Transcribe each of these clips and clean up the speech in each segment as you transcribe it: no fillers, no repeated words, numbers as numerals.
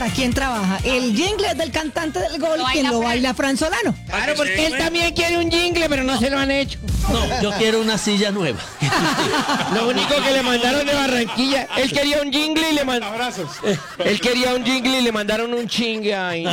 ¿Quién trabaja? El jingle del cantante del gol, quien lo baila Fran Solano. Claro, porque él también quiere un jingle, pero no se lo han hecho. No, yo quiero una silla nueva. Lo único que le mandaron de Barranquilla, él quería un jingle y le mandaron abrazos. Él quería un jingle y le mandaron un chingue ahí.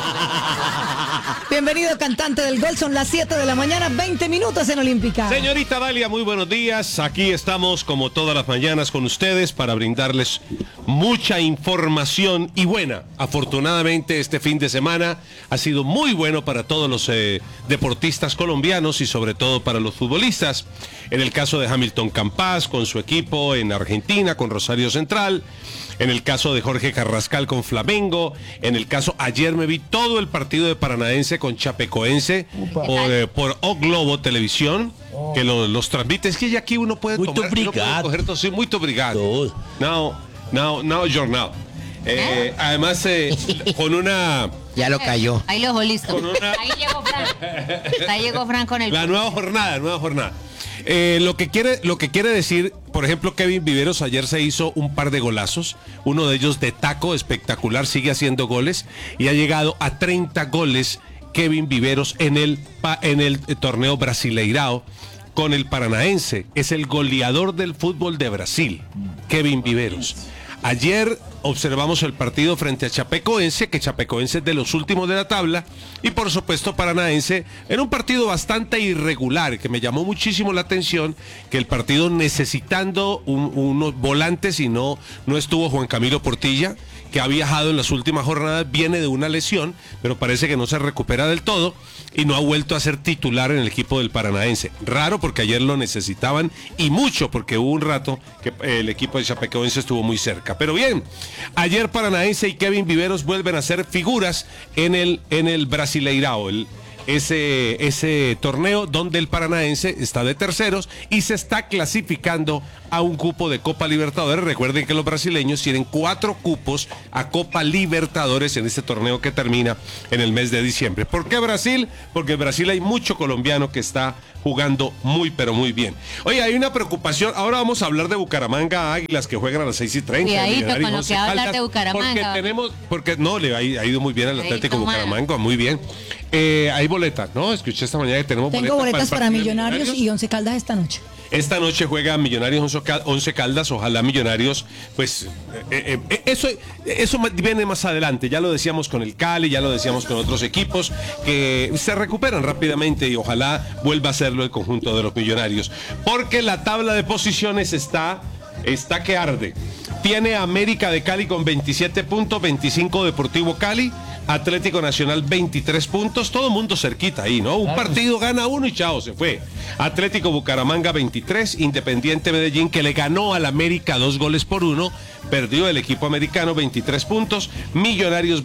Bienvenido, cantante del gol. Son las 7 de la mañana, 20 minutos en Olímpica. Señorita Dalia, muy buenos días. Aquí estamos como todas las mañanas con ustedes para brindarles mucha información y buena. Afortunadamente este fin de semana ha sido muy bueno para todos los deportistas colombianos y sobre todo para los futbolistas. En el caso de Hamilton Campas con su equipo en Argentina, con Rosario Central. En el caso de Jorge Carrascal con Flamengo. En el caso, ayer me vi todo el partido de Paranaense con Chapecoense por O Globo Televisión, que los transmite. Es que ya aquí uno puede Muito obrigado. Sí, muy obrigado. No, jornal. Además, con una... Ya lo cayó. Ahí lo dejó listo. Ahí llegó Fran. Ahí llegó Fran con el... La nueva jornada. Lo que quiere decir, por ejemplo, Kevin Viveros ayer se hizo un par de golazos, uno de ellos de taco espectacular, sigue haciendo goles y ha llegado a 30 goles Kevin Viveros en el torneo Brasileirao con el Paranaense. Es el goleador del fútbol de Brasil, Kevin Viveros. Ayer observamos el partido frente a Chapecoense, que Chapecoense es de los últimos de la tabla, y por supuesto Paranaense, en un partido bastante irregular, que me llamó muchísimo la atención, que el partido necesitando unos volantes y no estuvo Juan Camilo Portilla, que ha viajado en las últimas jornadas, viene de una lesión, pero parece que no se recupera del todo y no ha vuelto a ser titular en el equipo del Paranaense. Raro porque ayer lo necesitaban y mucho porque hubo un rato que el equipo de Chapecoense estuvo muy cerca. Pero bien, ayer Paranaense y Kevin Viveros vuelven a ser figuras en el Brasileirao, ese torneo donde el Paranaense está de terceros y se está clasificando a un cupo de Copa Libertadores. Recuerden que los brasileños tienen 4 cupos a Copa Libertadores en este torneo que termina en el mes de diciembre. ¿Por qué Brasil? Porque en Brasil hay mucho colombiano que está jugando muy pero muy bien. Oye, hay una preocupación. Ahora vamos a hablar de Bucaramanga Águilas, que juegan a las 6:30. Cuidadito con lo que va a hablar de Bucaramanga. Porque le ha ido muy bien al Atlético Bucaramanga, muy bien. Hay boletas, ¿no? Escuché esta mañana que tengo boletas para Millonarios y Once Caldas esta noche. Esta noche juega Millonarios Once Caldas, ojalá Millonarios, pues eso viene más adelante, ya lo decíamos con el Cali, ya lo decíamos con otros equipos que se recuperan rápidamente y ojalá vuelva a hacerlo el conjunto de los Millonarios, porque la tabla de posiciones está que arde. Tiene América de Cali con 27 puntos, 25 Deportivo Cali, Atlético Nacional 23 puntos, todo el mundo cerquita ahí, ¿no? Un partido gana uno y chao, se fue. Atlético Bucaramanga 23, Independiente Medellín, que le ganó al América 2-1, perdió el equipo americano 23 puntos, Millonarios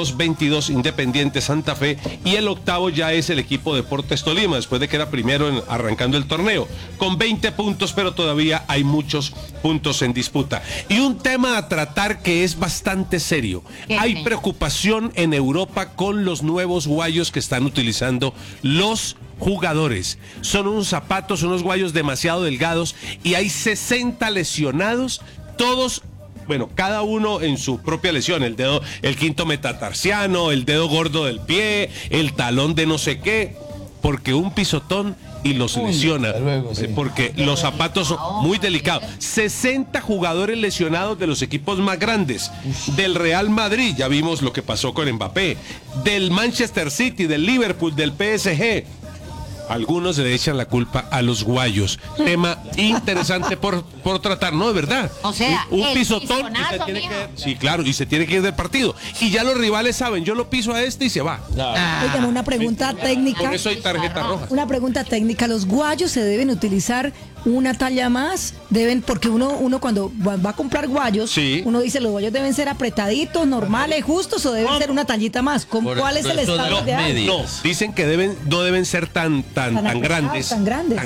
22, Independiente Santa Fe, y el octavo ya es el equipo Deportes Tolima, después de que era primero arrancando el torneo, con 20 puntos, pero todavía hay muchos puntos en disputa. Y un tema a tratar que es bastante serio. Hay preocupación en Europa con los nuevos guayos que están utilizando los jugadores. Son unos zapatos, unos guayos demasiado delgados y hay 60 lesionados, todos, bueno, cada uno en su propia lesión, el quinto metatarsiano, el dedo gordo del pie, el talón de no sé qué, porque un pisotón y los lesiona, porque los zapatos son muy delicados. 60 jugadores lesionados de los equipos más grandes, del Real Madrid, ya vimos lo que pasó con Mbappé, del Manchester City, del Liverpool, del PSG. Algunos le echan la culpa a los guayos. Tema interesante por tratar, ¿no? De verdad. O sea, un pisotón y se tiene sí, claro, y se tiene que ir del partido. Y ya los rivales saben, yo lo piso a este y se va. Oigan, una pregunta técnica. Por eso hay tarjeta roja. Una pregunta técnica. ¿Los guayos se deben utilizar una talla más? Porque uno cuando va a comprar guayos, sí, uno dice, los guayos deben ser apretaditos, normales, justos, o deben ser una tallita más. ¿Cuál es el estándar de algo? No, dicen que no deben ser tan grandes,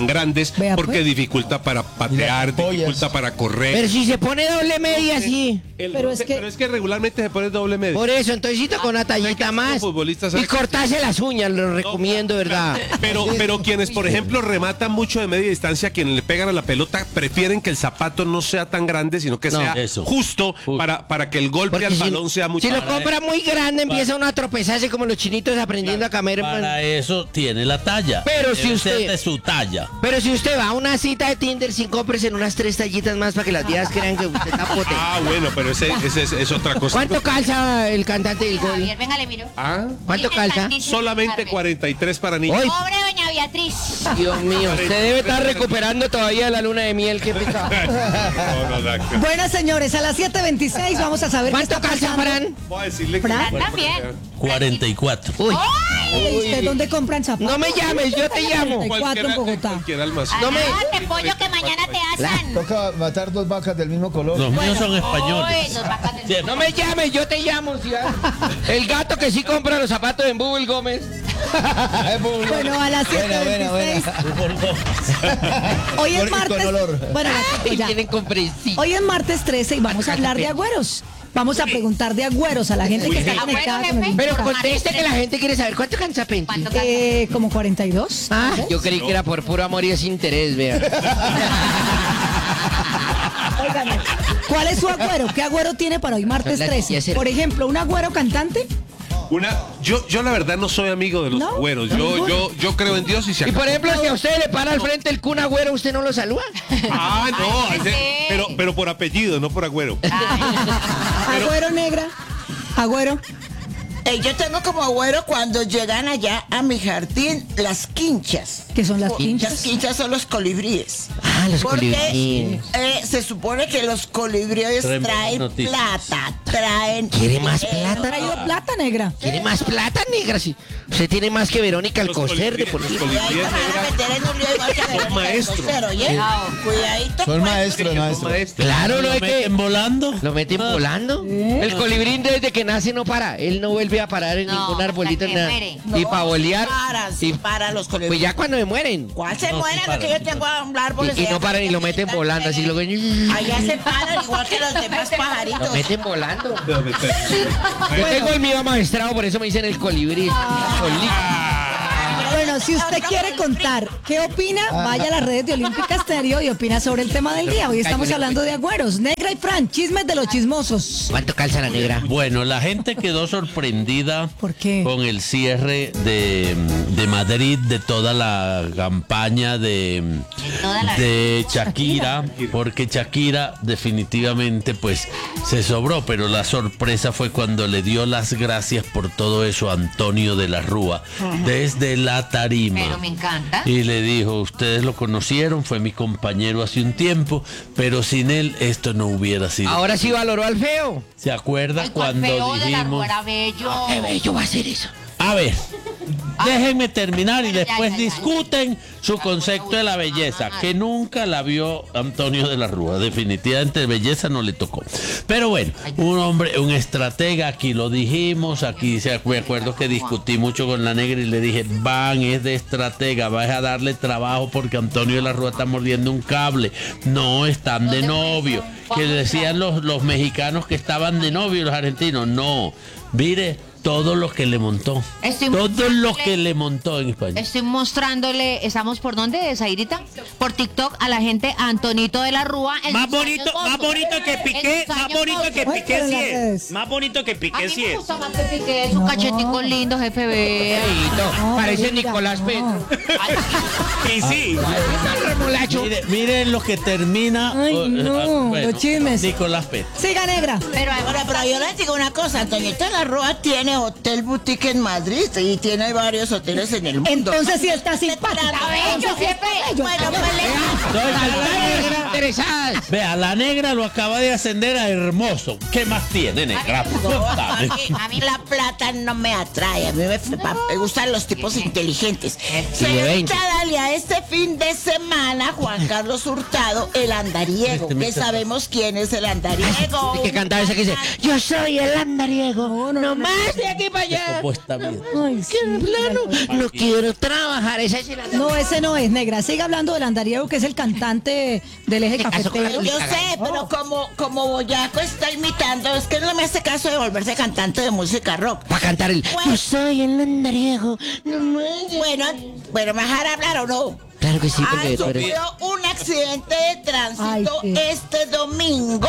Vea, porque pues dificulta para patear, dificulta para correr. Pero si se pone doble media, sí. Pero es que- pero es que regularmente se pone doble medio. Por eso, entonces con una tallita más. futbolistas Y saben- cortarse las uñas, lo recomiendo, ¿verdad? Pero quienes, por ejemplo, rematan mucho de media distancia, quienes le pegan a la pelota, prefieren que el zapato no sea tan grande, sino que No, sea eso. justo para que el golpe Porque al si- balón sea mucho Si lo compra muy grande, empieza uno a tropezarse como los chinitos aprendiendo a comer. Para eso tiene la talla. Pero si Debe ser usted- de su talla. Pero si usted va a una cita de Tinder, sin compres en unas 3 tallitas más para que las viejas crean que usted está potente. Ah, bueno, pero ese es otra cosa. ¿Cuánto calza el cantante del gol? Javier, venga, le miro. Ah, ¿Cuánto Tiene calza? tantísimo solamente Carmen. 43 para niños. Hoy, Pobre doña Beatriz. Dios mío, usted debe estar recuperando todavía la luna de miel. Qué pecado. No, Nacra. Bueno, señores, a las 7:26 vamos a saber qué ¿Cuánto está calza, pasando. Fran? Voy a decirle que... Fran, También. 44. Uy, ¿Y usted dónde compran zapatos? no me llames, yo te llamo. 44 en Bogotá. Cualquier almacén. No me- Alájate, pollo, que mañana te asan. Toca matar 2 vacas del mismo color. Los míos son Uy, españoles. nos va a caer. No me llames, yo te llamo. El gato que sí compra los zapatos en Google Gómez. Bueno, a las Buena, 7:26. Hoy es Con martes. olor. Bueno, Y ya. tienen comprensión. Hoy es martes 13 y vamos a hablar de agüeros. Vamos a preguntar de agüeros a la gente que está Agüero, conectada con jefe. el Pero podcast. conteste que la gente quiere saber cuánto cansa Penty. ¿Cuánto cansa? Como 42. Ah, yo creí que era por puro amor y desinterés, vea. Óigame, ¿cuál es su agüero? ¿Qué agüero tiene para hoy martes La 13? tía Por ejemplo, un agüero cantante. Yo la verdad no soy amigo de los ¿No? güeros. ¿Ninguno? Yo creo en Dios y se Y por acabó. ejemplo, si a usted le para al frente el Kun Agüero, ¿usted no lo saluda? Ah, no, Ay, pero por apellido, no por agüero. Agüero negra. Agüero. Yo tengo como agüero cuando llegan allá a mi jardín las quinchas. ¿Qué son las Las quinchas? quinchas son los colibríes. Ah, los Porque colibríes. se supone que los colibríes Tremenda traen noticia. plata, traen... ¿Quiere más ¿Ha plata? traído plata negra? ¿Quiere más plata, negra? Sí. Usted tiene más que Verónica Los Alcocer de colibríes- por los sí. Y ahí colibríes te van a negras meter en un lío igual que a Verónica maestros. Alcocer, ¿oye? Cuidadito. Son pues. maestros, son maestros. maestros. Claro, no ¿Lo es que meten volando? lo meten volando. El colibrín desde que nace no para. Él no vuelve a parar en No, ningún hasta arbolito que ni nada. muere. Y para bolear. Sí, y- para los Pues colibríes. ya cuando me mueren. ¿Cuál se No, muere? sí Lo que paran, yo tengo árboles. Y no paran y lo meten volando, así lo ven. Allá se paran igual que los demás pajaritos. Lo meten volando. No, me- Yo tengo el mío maestrado, por eso me dicen el colibrí. Bueno, si usted quiere contar qué opina, vaya a las redes de Olímpica Estéreo y opina sobre el tema del día. Hoy estamos hablando de agüeros. Negra y Fran, chismes de los chismosos. ¿Cuánto calza la negra? Bueno, la gente quedó sorprendida ¿Por qué? con el cierre de Madrid, de toda la campaña toda la- de Shakira, porque Shakira definitivamente pues se sobró, pero la sorpresa fue cuando le dio las gracias por todo eso a Antonio de la Rúa, desde la tarima. Pero me encanta. Y le dijo, ustedes lo conocieron, fue mi compañero hace un tiempo, pero sin él esto no hubiera sido. Ahora sí valoró al feo. ¿Se acuerda Ay, cuál cuando feo de la dijimos? Ruera Bello. Qué bello va a ser eso. A ver, déjenme terminar y Ya, después ya, ya. discuten su concepto de la belleza, que nunca la vio Antonio de la Rúa. Definitivamente belleza no le tocó. Pero bueno, un hombre, un estratega, aquí lo dijimos, aquí me acuerdo que discutí mucho con la negra y le dije, Van es de estratega, vas a darle trabajo porque Antonio de la Rúa está mordiendo un cable. No, están de novio. Que decían los mexicanos que estaban de novio y los argentinos. No, mire todo lo que le montó. Estoy Todo lo mostrándole- que le montó en España. Estoy mostrándole, ¿estamos por dónde, Zairita? Por TikTok a la gente a Antonito de la Rúa. en Más sus bonito, años más mozos. bonito que En Piqué, sus más años bonito que mozos. Piqué sí Muéstrala, es. pues. Más bonito que A Piqué mí sí me es. gusta más que Piqué, es un cachetico lindo, jefe B. No, parece mira, Nicolás no. Petro. Y sí. Remolacho. Miren lo que termina. Ay, no, los chismes. Nicolás Petro. Siga, negra. Pero Bueno, pero yo les digo una cosa, Antonito de la Rúa tiene hotel boutique en Madrid y tiene varios hoteles en el mundo. Entonces sí está simpática. Está bello, jefe. Bueno, pues Interesadas. Vea, la negra lo acaba de ascender a hermoso. ¿Qué más tiene, negra? Contame. a mí la plata no me atrae, a mí me gustan los tipos inteligentes. Señorita Dalia, este fin de semana Juan Carlos Hurtado, el andariego, que sabemos quién es el andariego. Y que cantaba esa que dice, yo soy el andariego. No más de aquí para allá. Pues está bien. Ay, sí. ¿Qué plano? No quiero trabajar. Esa es el andariego. No, ese no es negra. Siga hablando del andariego, que es el cantante del eje cafetero. Yo sé, pero como Boyaco está imitando, es que no me hace caso de volverse cantante de música rock. Para cantar el... Bueno. Yo soy el andariego. Bueno, ¿me dejar hablar o no? Claro que sí, porque... Sufrió un accidente de tránsito Ay, sí. este domingo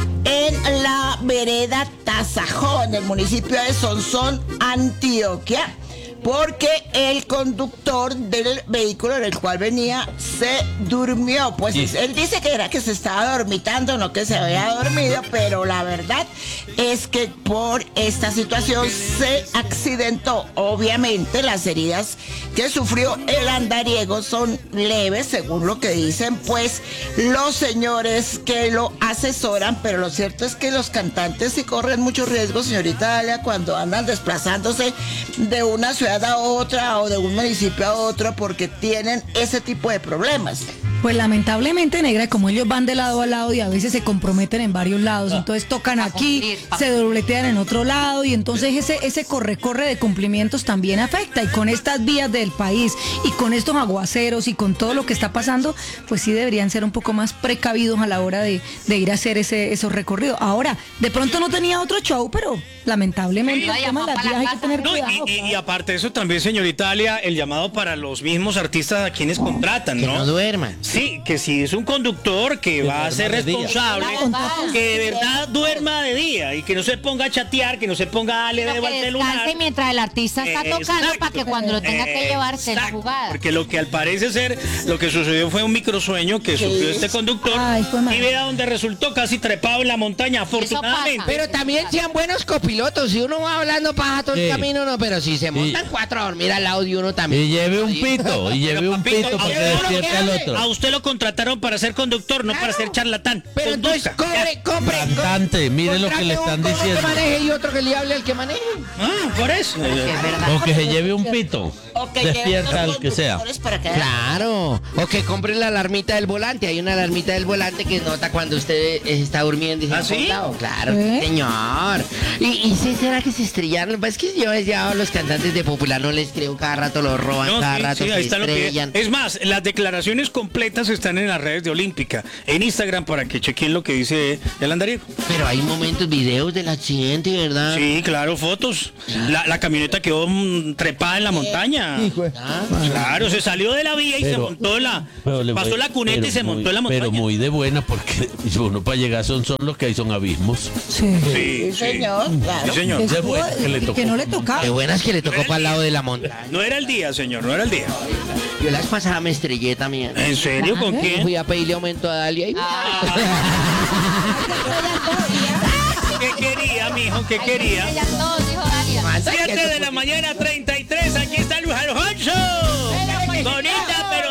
en la vereda Tasajón, en el municipio de Sonsón, Antioquia, porque el conductor del vehículo en el cual venía se durmió. Pues él dice que era que se estaba dormitando, no que se había dormido, pero la verdad es que por esta situación se accidentó. Obviamente las heridas que sufrió el andariego son leves, según lo que dicen pues los señores que lo asesoran, pero lo cierto es que los cantantes sí corren mucho riesgo, señorita Dalia, cuando andan desplazándose de una ciudad a otra o de un municipio a otro, porque tienen ese tipo de problemas. Pues lamentablemente, negra, como ellos van de lado a lado y a veces se comprometen en varios lados, entonces tocan aquí, se dobletean en otro lado y entonces ese corre de cumplimientos también afecta. Y con estas vías del país y con estos aguaceros y con todo lo que está pasando, pues sí deberían ser un poco más precavidos a la hora de ir a hacer esos recorridos. Ahora, de pronto no tenía otro show, pero lamentablemente el tema de las vías hay que tener No, cuidado. y aparte de eso también, señorita Dalia, el llamado para los mismos artistas a quienes contratan, Que ¿no? no duerman. Sí, que si es un conductor que va a ser responsable, que de verdad duerma de día y que no se ponga a chatear, que no se ponga a darle Pero dedo al que celular. descanse mientras el artista está tocando Exacto. para que cuando lo tenga que llevar se la Exacto, jugada. Porque lo que al parece ser, lo que sucedió fue un microsueño que sufrió este conductor. Ay, fue mal. Y vea donde resultó casi trepado en la montaña, afortunadamente. Pero también sean buenos copilotos. Si uno va hablando paja todo el Sí. camino, no. Pero si se montan cuatro a dormir al lado de uno también. Y lleve un pito, y lleve Pero, un papito, pito para que a usted despierte al otro. A usted lo contrataron para ser conductor, no para ser charlatán. Pero entonces, Conduzca. compre. Cantante, mire lo que le están Contrate un diciendo. que maneje y otro que le hable al que maneje. Ah, por eso. Es verdad. O que se lleve un pito. O que lleven Despierta los al que sea. conductores para que- Claro. O que compre la alarmita del volante. Hay una alarmita del volante que nota cuando usted está durmiendo y se ¿Ah, ha sí? acostado. Claro, ¿Eh? señor. Y sí, ¿será que se estrellaron? Es que yo ya a los cantantes de Popular no les creo. Cada rato los roban, No, cada sí, rato sí, se ahí está lo que... estrellan. Es más, las declaraciones completas están en las redes de Olímpica, en Instagram, para que chequen lo que dice el andariego. Pero hay momentos, videos del accidente, ¿verdad? Sí, claro, fotos. La camioneta quedó trepada en la montaña. Hijo de- Claro, se salió de la vía y se Pero- montó en la... Pero le Pasó voy- la cuneta pero y se muy- montó en la montaña. Pero muy de buena, porque uno para llegar son los que hay son abismos. Sí. Sí, Sí, sí. señor, claro. Sí, señor. Que De buena que le tocó. no le tocaba. Qué buenas que le tocó para el lado de la montaña. No era el día, señor, no era el día. Yo las pasadas me estrellé también. ¿En serio? ¿Con quién? Fui a pedirle aumento a Dalia y... ¿Qué quería, mijo? ¿Qué quería? Ya todos, dijo Dalia. 7 de la mañana, 33. Aquí está Luis Alfonso. Bonita, pero